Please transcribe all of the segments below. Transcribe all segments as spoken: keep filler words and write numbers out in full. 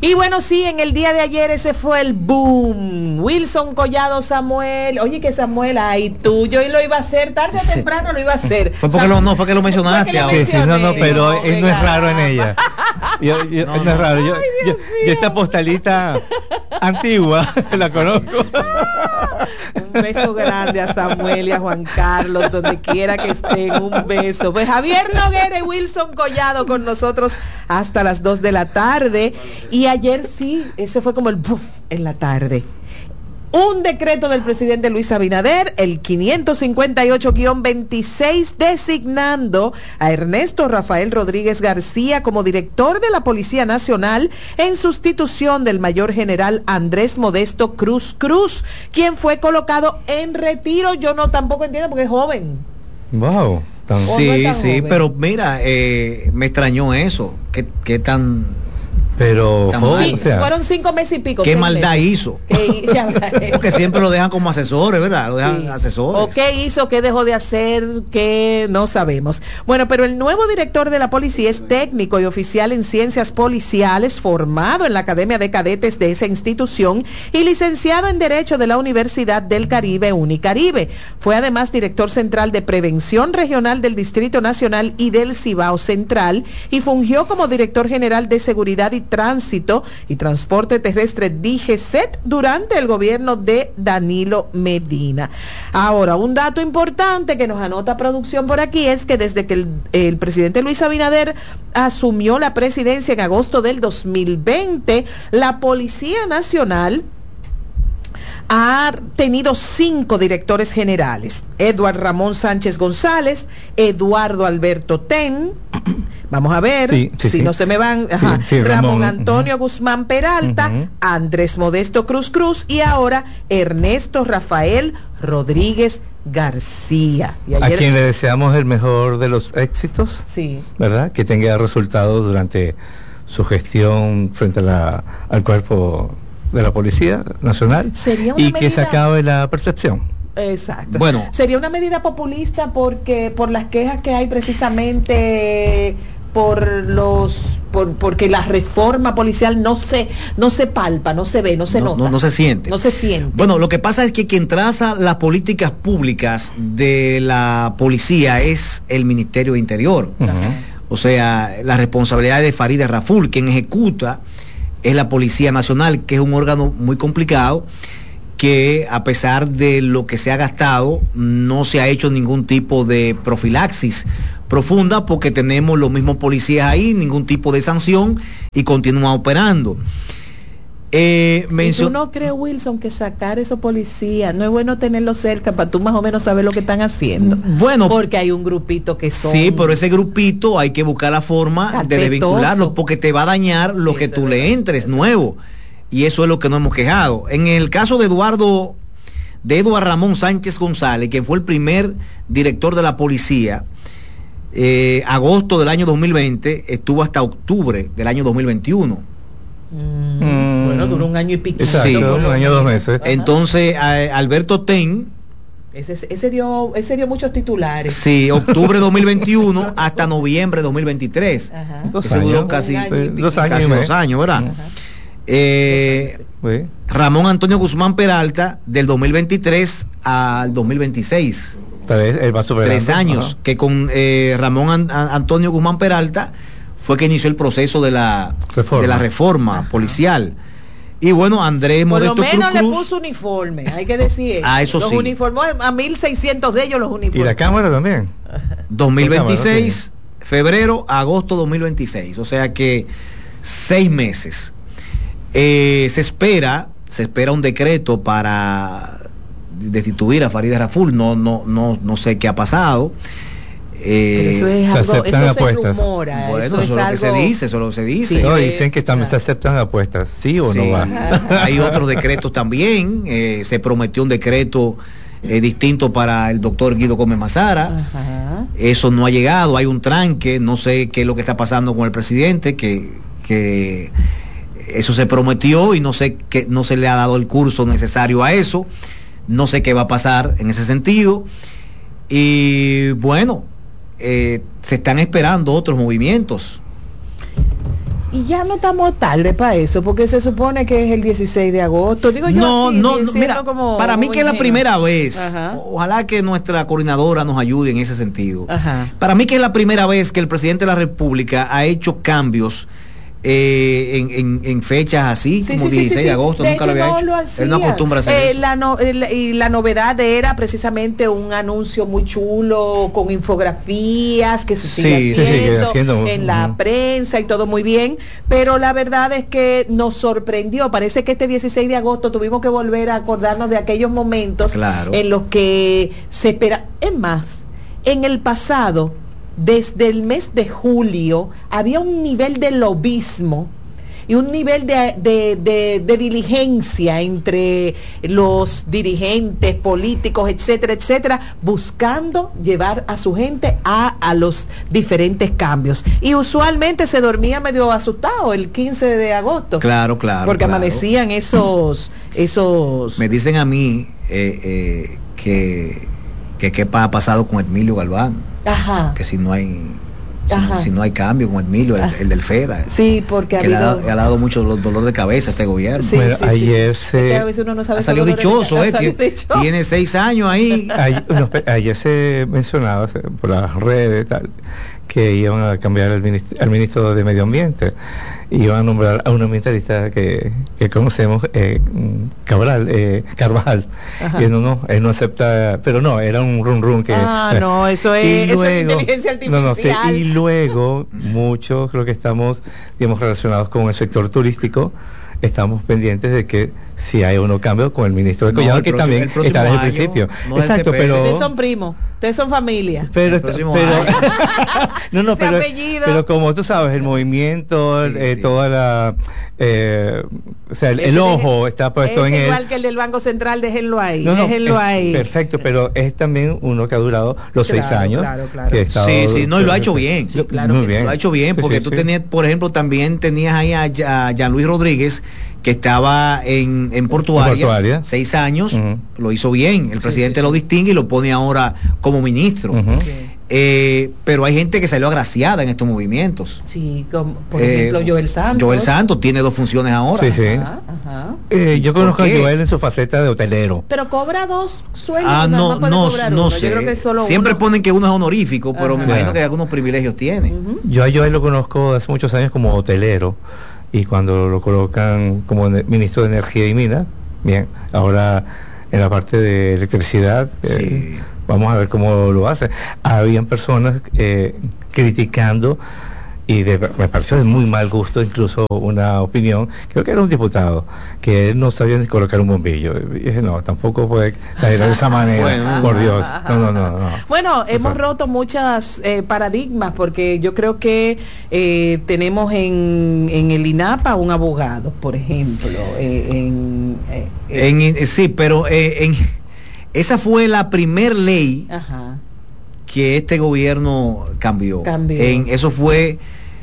Y bueno, sí, en el día de ayer ese fue el boom. Wilson Collado Samuel. Oye, que Samuel, ay, tuyo, y lo iba a hacer tarde o temprano, lo iba a hacer. Fue porque Sam... lo, no, fue que lo mencionaste. Que lo sí, sí, no, no, pero no, él no es raro en ella. Yo, yo, no, no es raro. Yo, yo, yo esta postalita antigua la conozco. Un beso grande a Samuel y a Juan Carlos, donde quiera que estén, un beso. Pues Javier Noguera y Wilson Collado con nosotros hasta las dos de la tarde. Y ayer sí, ese fue como el puff en la tarde. Un decreto del presidente Luis Abinader, el quinientos cincuenta y ocho guión veintiséis, designando a Ernesto Rafael Rodríguez García como director de la Policía Nacional en sustitución del mayor general Andrés Modesto Cruz Cruz, quien fue colocado en retiro. Yo no tampoco entiendo porque es joven. Wow. Tan... Sí, no sí, joven. Pero mira, eh, me extrañó eso. ¿Qué, qué tan... Pero sí, o sea, fueron cinco meses y pico. ¿Qué maldad meses. hizo? ¿Qué, porque siempre lo dejan como asesores, ¿verdad? Lo dejan sí. asesores. ¿O qué hizo? ¿Qué dejó de hacer? ¿Qué? No sabemos. Bueno, pero el nuevo director de la policía es técnico y oficial en ciencias policiales, formado en la Academia de Cadetes de esa institución y licenciado en Derecho de la Universidad del Caribe, Unicaribe. Fue además director central de Prevención Regional del Distrito Nacional y del Cibao Central y fungió como director general de Seguridad y Tránsito y Transporte Terrestre D G C E T durante el gobierno de Danilo Medina. Ahora, un dato importante que nos anota producción por aquí es que desde que el, el presidente Luis Abinader asumió la presidencia en agosto del dos mil veinte, la Policía Nacional ha tenido cinco directores generales: Eduardo Ramón Sánchez González, Eduardo Alberto Ten, vamos a ver sí, sí, si sí. no se me van, ajá, sí, sí, Ramón, Ramón Antonio uh-huh. Guzmán Peralta, uh-huh. Andrés Modesto Cruz Cruz y ahora Ernesto Rafael Rodríguez García. Y ayer... A quien le deseamos el mejor de los éxitos, sí. ¿verdad? Que tenga resultados durante su gestión frente a la, al cuerpo de la Policía Nacional y medida... que se acabe la percepción. Exacto. Bueno, sería una medida populista porque por las quejas que hay precisamente por los por porque la reforma policial no se no se palpa, no se ve, no se no, nota. No, no se siente. No se siente. Bueno, lo que pasa es que quien traza las políticas públicas de la policía es el Ministerio de Interior. Uh-huh. O sea, la responsabilidad de Farideh Raful, quien ejecuta es la Policía Nacional, que es un órgano muy complicado, que a pesar de lo que se ha gastado, no se ha hecho ningún tipo de profilaxis profunda, porque tenemos los mismos policías ahí, ningún tipo de sanción, y continúan operando. Eh, mencio- ¿Y tú no crees, Wilson, que sacar esos policías, no es bueno tenerlos cerca para tú más o menos saber lo que están haciendo? Bueno, porque hay un grupito que son... Sí, pero ese grupito hay que buscar la forma carpetoso. de desvincularlo, porque te va a dañar lo sí, que tú le entres nuevo. Y eso es lo que nos hemos quejado. En el caso de Eduardo, de Eduardo Ramón Sánchez González, que fue el primer director de la policía, eh, agosto del año dos mil veinte, estuvo hasta octubre del año dos mil veintiuno. Mm, bueno, duró un año y pico. Exacto, sí, un año, dos meses. Entonces, a, Alberto Ten, ese, ese, dio, ese dio muchos titulares. Sí, octubre dos mil veintiuno hasta noviembre dos mil veintitrés. Ajá. Dos años. Duró casi dos años, casi dos años, ¿verdad? Ajá. Eh, sí. Ramón Antonio Guzmán Peralta, del dos mil veintitrés al dos mil veintiséis. Él va Tres años, ajá. que con eh, Ramón An- Antonio Guzmán Peralta fue que inició el proceso de la reforma, de la reforma ajá. policial. Y bueno, Andrés Modesto Cruz Cruz. Por lo menos le puso uniforme, hay que decir. Ah, eso los sí. Los uniformó a mil seiscientos de ellos, los uniformó. Y la Cámara también. dos mil veintiséis, cámara, febrero, agosto dos mil veintiséis. O sea que seis meses. Eh, se espera, se espera un decreto para destituir a Farideh Raful. No, no, no, no sé qué ha pasado. Eh, eso es se algo, aceptan eso apuestas. Se rumora, bueno, eso, eso es es lo algo... que se dice, eso es lo que se dice. Sí, no, dicen que también claro. se aceptan apuestas, ¿sí o sí. no va? Hay otros decretos también. Eh, se prometió un decreto eh, distinto para el doctor Guido Gómez Mazara. Ajá. Eso no ha llegado, hay un tranque, no sé qué es lo que está pasando con el presidente, que, que eso se prometió y no sé que no se le ha dado el curso necesario a eso. No sé qué va a pasar en ese sentido. Y bueno, eh, se están esperando otros movimientos. Y ya no estamos tarde para eso, porque se supone que es el dieciséis de agosto. Digo yo, no, así, no, no mira, como, para mí que es la primera vez. Ajá. Ojalá que nuestra coordinadora nos ayude en ese sentido. Ajá. Para mí que es la primera vez que el presidente de la República ha hecho cambios Eh, en, en, en fechas así, sí, como sí, dieciséis sí, sí. de agosto, de nunca hecho, lo había no hecho. Lo hacía. Él no acostumbra a hacer eh, eso. La no, el, y la novedad era precisamente un anuncio muy chulo, con infografías, que se Sí, sigue se haciendo, sigue haciendo en la uh-huh. prensa y todo muy bien, pero la verdad es que nos sorprendió. Parece que este dieciséis de agosto tuvimos que volver a acordarnos de aquellos momentos claro. en los que se espera. Es más, en el pasado, desde el mes de julio, había un nivel de lobismo y un nivel de, de, de, de diligencia entre los dirigentes políticos, etcétera, etcétera, buscando llevar a su gente a, a los diferentes cambios. Y usualmente se dormía medio asustado el quince de agosto. Claro, claro. Porque claro. amanecían esos, esos... Me dicen a mí eh, eh, que, que qué ha pasado con Emilio Galván. Ajá. Que si no hay... Si, si no hay cambio con Emilio, el, el del FEDA. Sí, porque que ha, le habido... ha, le ha dado mucho dolor de cabeza a este gobierno. Sí, bueno, sí, ayer sí, sí. se... Es que no ha salido dichoso, eh, tiene, dichoso. tiene seis años ahí. Ayer, no, ayer se mencionaba por las redes tal, que iban a cambiar al ministro, al ministro de Medio Ambiente, iban a nombrar a un ambientalista que, que conocemos, eh, Cabral, eh, Carvajal. Ajá. Y él no, no, él no acepta, pero no, era un run run que... Ah, eh, no, eso es, luego, eso es inteligencia artificial. No, no, sí, y luego, muchos creo que estamos, digamos, relacionados con el sector turístico, estamos pendientes de que si hay uno cambio con el ministro de Collado, no, que también está desde el principio. No exacto, pero ustedes son primos, ustedes son familia. Pero, pero no, no, pero, pero como tú sabes, el movimiento, sí, eh, sí. toda la, eh, o sea, el, el ojo deje, está puesto en él. Es igual que el del Banco Central, déjenlo ahí, no, no, déjenlo ahí. Perfecto, pero es también uno que ha durado los claro, seis años. Claro, claro. Que estado, sí, sí, no, y lo ha hecho bien. Sí, claro muy bien. Lo ha hecho bien, porque sí, sí, tú sí. tenías, por ejemplo, también tenías ahí a, a Jean Luis Rodríguez, que estaba en, en Portuaria, Portuaria, seis años, uh-huh. lo hizo bien, el sí, presidente sí, sí. lo distingue y lo pone ahora como ministro. Uh-huh. Sí. Eh, pero hay gente que salió agraciada en estos movimientos. Sí, como, por eh, ejemplo, Joel Santos. Joel Santos tiene dos funciones ahora. Sí, sí. Ajá, ajá. Eh, yo conozco a Joel en su faceta de hotelero. Pero cobra dos sueldos. Ah, no, no, no sé. Yo creo que solo siempre uno. Ponen que uno es honorífico, pero ajá. me imagino que algunos privilegios tiene. Uh-huh. Yo a Joel lo conozco hace muchos años como hotelero. Y cuando lo colocan como ministro de Energía y Minas, bien, ahora en la parte de electricidad, sí. eh, vamos a ver cómo lo hace. Habían personas eh, criticando, y de, me pareció de muy mal gusto incluso una opinión, creo que era un diputado, que él no sabía ni colocar un bombillo. Y dije, no, tampoco puede salir de esa manera, bueno, por Dios. No, no, no, no. Bueno, hemos roto muchas eh, paradigmas, porque yo creo que eh, tenemos en, en el INAPA un abogado, por ejemplo. Eh, en, eh, en, en, sí, pero eh, en, esa fue la primer ley Ajá. que este gobierno cambió. cambió. En, eso fue,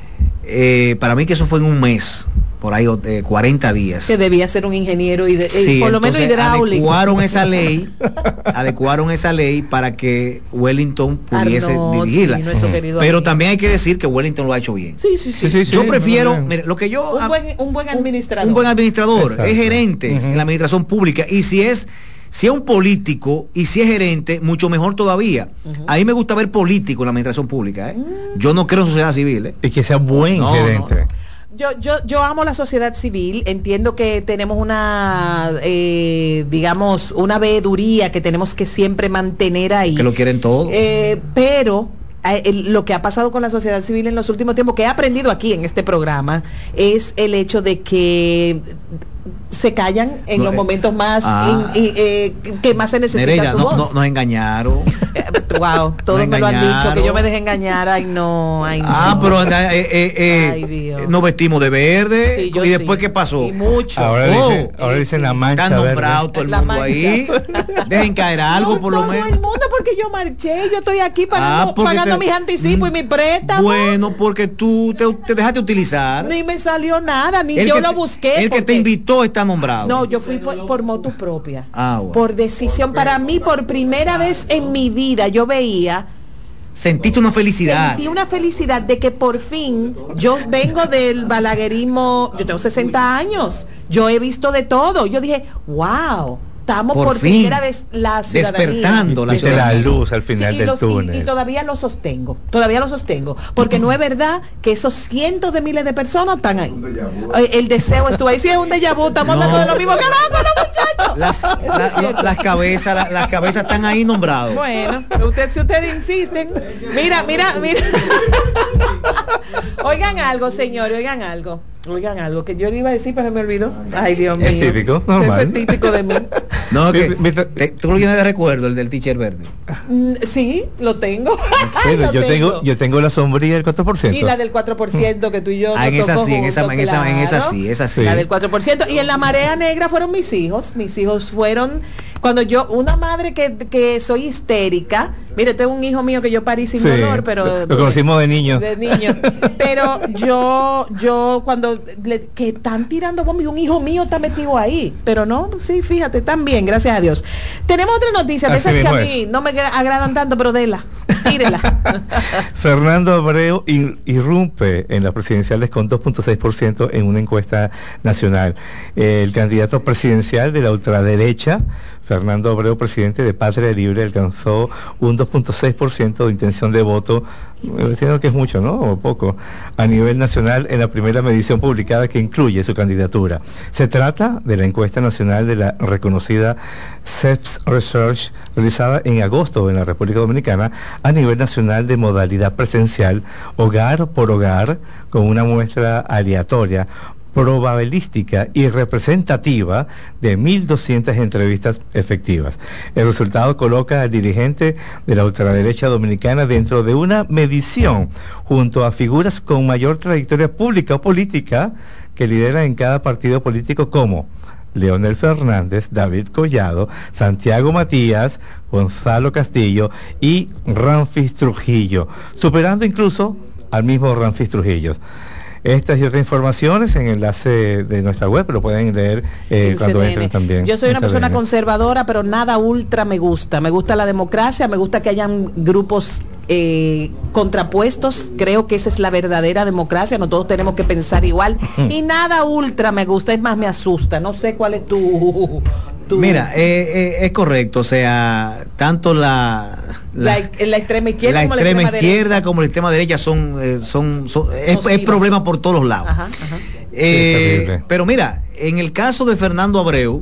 eh, para mí que eso fue en un mes, por ahí eh, cuarenta días. Que debía ser un ingeniero, y de, sí, eh, por lo menos hidráulico. Adecuaron esa ley, adecuaron esa ley para que Wellington pudiese Arnold, dirigirla. Sí, uh-huh. Pero también hay que decir que Wellington lo ha hecho bien. Sí, sí, sí. sí, sí yo sí, prefiero, no, no, mire, lo que yo... Un buen, un buen administrador. Un, un buen administrador, Exacto. es gerente uh-huh. en la administración pública, y si es... Si es un político y si es gerente, mucho mejor todavía. Uh-huh. A mí me gusta ver político en la administración pública. ¿eh? Uh-huh. Yo no creo en sociedad civil. ¿eh? Y que sea buen no, gerente. No, no. Yo, yo, yo amo la sociedad civil, entiendo que tenemos una, eh, digamos, una veeduría que tenemos que siempre mantener ahí. Que lo quieren todo. Eh, pero... El, lo que ha pasado con la sociedad civil en los últimos tiempos, que he aprendido aquí en este programa, es el hecho de que se callan en no, los momentos más ah, in, in, eh, que más se necesita Nereida, su no, voz. No, nos engañaron. Wow, todos me lo han dicho, que yo me dejé engañar. Ay, no, ay, no. Ah, pero eh, eh, eh, ay, Dios. Nos vestimos de verde. Sí, y después, sí. ¿qué pasó? Y mucho. Ahora, oh, dice, ahora sí, dicen la mancha. Está nombrado todo el mundo ahí. Dejen caer algo, no, por lo todo menos. Todo el mundo, porque yo marché, yo estoy aquí pagando, ah, pagando te, mis anticipos mm, y mi préstamo. Bueno, porque tú te, te dejaste utilizar. Ni me salió nada, ni el yo que, lo busqué. El porque... que te invitó está nombrado. No, yo fui por, por motu propia. Ah, bueno. Por decisión. Para mí, por primera vez en mi vida, yo veía Sentiste una felicidad. Sentí una felicidad de que por fin yo vengo del balaguerismo, yo tengo sesenta años, yo he visto de todo. Yo dije, wow, estamos por, por primera vez la ciudadanía. Despertando la ciudadanía. La luz al final sí, del los, túnel. Y, y todavía lo sostengo, todavía lo sostengo, porque no es verdad que esos cientos de miles de personas están ahí. El deseo estuvo ahí, sí es un déjà vu, estamos no. hablando de lo mismo, carajo, no muchachos. Las, la, no, las cabezas, la, las cabezas están ahí nombrados. Bueno, usted, si ustedes insisten, mira, mira, mira. Oigan algo, señores, oigan algo. Oigan algo que yo le iba a decir, pero me olvidó. Ay, Dios mío. Es típico, normal. Eso es típico de mí. No, que te, tú lo tienes de recuerdo, el del teacher verde. Mm, sí, lo tengo. Sí, lo yo tengo. tengo yo tengo la sombría del cuatro por ciento. Y la del cuatro por ciento que tú y yo ah, en esa sí, en esa, en esa, en esa sí, esa sí. La del cuatro por ciento. Y en la marea negra fueron mis hijos. Mis hijos fueron cuando yo, una madre que, que soy histérica. Mire, tengo un hijo mío que yo parí sin sí, dolor, pero lo, lo conocimos de niño. De niño. Pero yo, yo cuando le, que están tirando bombas, un hijo mío está metido ahí. Pero no, sí, fíjate, también, gracias a Dios. Tenemos otra noticia de esas que a mí es. no me agradan tanto, pero déla, tírela. Fernando Abreu irrumpe en las presidenciales con dos punto seis por ciento en una encuesta nacional. El candidato presidencial de la ultraderecha, Fernando Abreu, presidente de Patria Libre, alcanzó un dos punto seis por ciento de intención de voto, entiendo que es mucho, ¿no? O poco, a nivel nacional en la primera medición publicada que incluye su candidatura. Se trata de la encuesta nacional de la reconocida C E P S Research, realizada en agosto en la República Dominicana a nivel nacional de modalidad presencial, hogar por hogar, con una muestra aleatoria, probabilística y representativa de mil doscientas entrevistas efectivas. El resultado coloca al dirigente de la ultraderecha dominicana dentro de una medición junto a figuras con mayor trayectoria pública o política que lideran en cada partido político como Leonel Fernández, David Collado, Santiago Matías, Gonzalo Castillo y Ramfis Trujillo, superando incluso al mismo Ramfis Trujillo. Estas y otras informaciones en enlace de nuestra web, lo pueden leer eh, cuando entren también. Yo soy una persona C D N. Conservadora, pero nada ultra me gusta. Me gusta la democracia, me gusta que hayan grupos eh, contrapuestos. Creo que esa es la verdadera democracia, no todos tenemos que pensar igual. Y nada ultra me gusta, es más, me asusta. No sé cuál es tu... tu... Mira, eh, eh, es correcto, o sea, tanto la... La, la, la extrema izquierda, la como, extrema la extrema izquierda derecha. como la extrema derecha son, eh, son, son es, es problema por todos los lados. Ajá, ajá. Eh, sí, pero mira, en el caso de Fernando Abreu,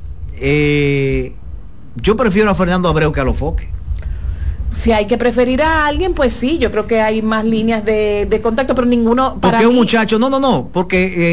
eh, yo prefiero a Fernando Abreu que a los Foques. Si hay que preferir a alguien, pues sí, yo creo que hay más líneas de, de contacto, pero ninguno para porque mí... un muchacho, no, no, no, porque... Eh,